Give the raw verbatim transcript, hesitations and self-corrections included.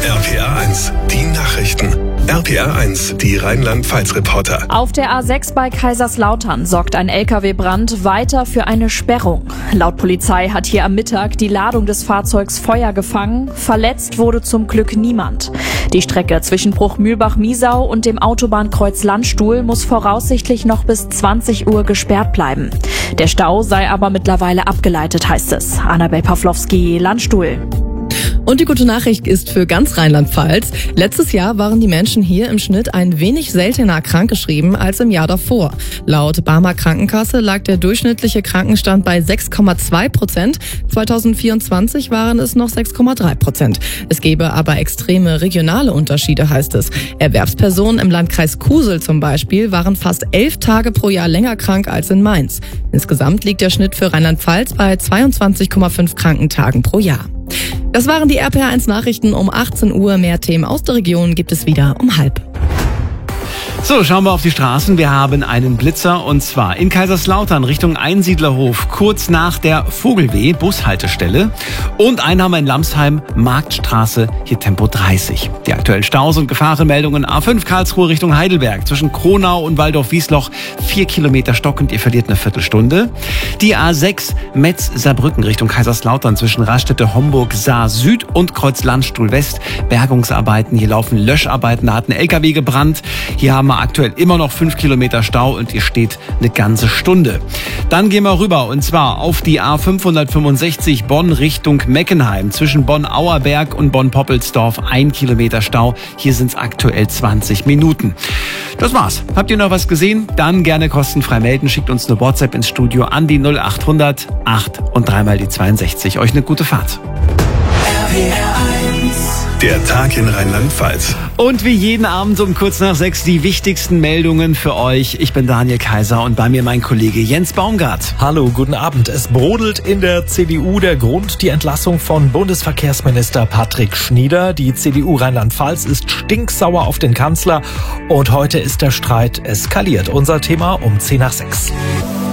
R P R eins, die Nachrichten. R P R eins, die Rheinland-Pfalz-Reporter. Auf der A sechs bei Kaiserslautern sorgt ein L K W-Brand weiter für eine Sperrung. Laut Polizei hat hier am Mittag die Ladung des Fahrzeugs Feuer gefangen. Verletzt wurde zum Glück niemand. Die Strecke zwischen Bruchmühlbach-Miesau und dem Autobahnkreuz Landstuhl muss voraussichtlich noch bis zwanzig Uhr gesperrt bleiben. Der Stau sei aber mittlerweile abgeleitet, heißt es. Annabel Pawlowski, Landstuhl. Und die gute Nachricht ist für ganz Rheinland-Pfalz. Letztes Jahr waren die Menschen hier im Schnitt ein wenig seltener krankgeschrieben als im Jahr davor. Laut Barmer Krankenkasse lag der durchschnittliche Krankenstand bei sechs Komma zwei Prozent. zweitausendvierundzwanzig waren es noch sechs Komma drei Prozent. Es gebe aber extreme regionale Unterschiede, heißt es. Erwerbspersonen im Landkreis Kusel zum Beispiel waren fast elf Tage pro Jahr länger krank als in Mainz. Insgesamt liegt der Schnitt für Rheinland-Pfalz bei zweiundzwanzig Komma fünf Krankentagen pro Jahr. Das waren die R P R eins Nachrichten um achtzehn Uhr. Mehr Themen aus der Region gibt es wieder um halb. So, schauen wir auf die Straßen. Wir haben einen Blitzer und zwar in Kaiserslautern Richtung Einsiedlerhof, kurz nach der Vogelweh Bushaltestelle. Und einen haben wir in Lamsheim, Marktstraße, hier Tempo dreißig. Die aktuellen Staus und Gefahrenmeldungen: A fünf Karlsruhe Richtung Heidelberg, zwischen Kronau und Waldorf-Wiesloch, vier Kilometer stockend, ihr verliert eine Viertelstunde. Die A sechs Metz-Saarbrücken Richtung Kaiserslautern, zwischen Raststätte Homburg-Saar Süd und Kreuz Landstuhl West, Bergungsarbeiten, hier laufen Löscharbeiten, da hat ein L K W gebrannt. Hier haben wir aktuell immer noch fünf Kilometer Stau und ihr steht eine ganze Stunde. Dann gehen wir rüber und zwar auf die A fünfhundertfünfundsechzig Bonn Richtung Meckenheim. Zwischen Bonn-Auerberg und Bonn-Poppelsdorf ein Kilometer Stau. Hier sind es aktuell zwanzig Minuten. Das war's. Habt ihr noch was gesehen? Dann gerne kostenfrei melden. Schickt uns eine WhatsApp ins Studio an die null achthundert acht und dreimal die zweiundsechzig. Euch eine gute Fahrt. R P R eins, der Tag in Rheinland-Pfalz. Und wie jeden Abend um kurz nach sechs die wichtigsten Meldungen für euch. Ich bin Daniel Kaiser und bei mir mein Kollege Jens Baumgart. Hallo, guten Abend. Es brodelt in der C D U. Der Grund: die Entlassung von Bundesverkehrsminister Patrick Schnieder. Die C D U Rheinland-Pfalz ist stinksauer auf den Kanzler und heute ist der Streit eskaliert. Unser Thema um zehn nach sechs.